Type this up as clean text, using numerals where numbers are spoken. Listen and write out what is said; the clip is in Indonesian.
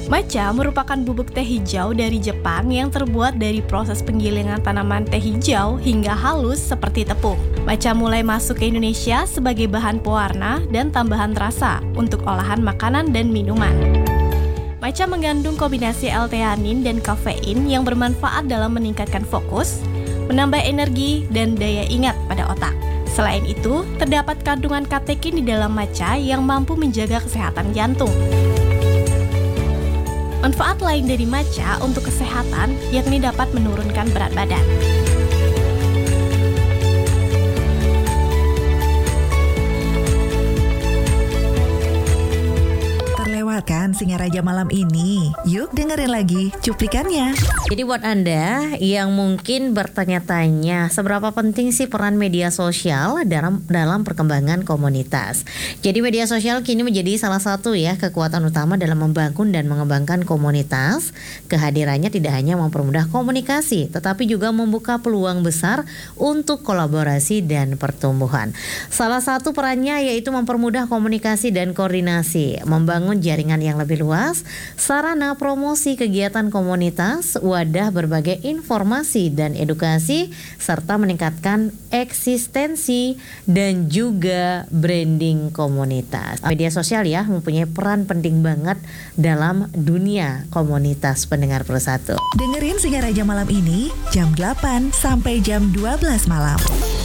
Matcha merupakan bubuk teh hijau dari Jepang yang terbuat dari proses penggilingan tanaman teh hijau hingga halus seperti tepung. Matcha mulai masuk ke Indonesia sebagai bahan pewarna dan tambahan rasa untuk olahan makanan dan minuman. Matcha mengandung kombinasi L-theanin dan kafein yang bermanfaat dalam meningkatkan fokus, menambah energi, dan daya ingat pada otak. Selain itu, terdapat kandungan katekin di dalam matcha yang mampu menjaga kesehatan jantung. Manfaat lain dari matcha untuk kesehatan yakni dapat menurunkan berat badan. Terlewatkan Singaraja malam ini. Yuk dengerin lagi cuplikannya. Jadi buat Anda yang mungkin bertanya-tanya seberapa penting sih peran media sosial dalam perkembangan komunitas. Jadi media sosial kini menjadi salah satu kekuatan utama dalam membangun dan mengembangkan komunitas. Kehadirannya tidak hanya mempermudah komunikasi, tetapi juga membuka peluang besar untuk kolaborasi dan pertumbuhan. Salah satu perannya yaitu mempermudah komunikasi dan koordinasi, membangun jaringan yang lebih luas, sarana promosi kegiatan komunitas, wadah berbagai informasi dan edukasi, serta meningkatkan eksistensi dan juga branding komunitas. Media sosial mempunyai peran penting banget dalam dunia komunitas pendengar Pro1. Dengerin Singaraja malam ini jam 8 sampai jam 12 malam.